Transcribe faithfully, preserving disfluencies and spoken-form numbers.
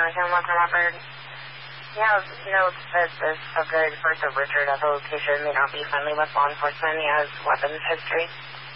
Northern Walker Leopard. Yeah, notes that this subject, First of Richard, at the location may not be friendly with law enforcement. He has weapons history.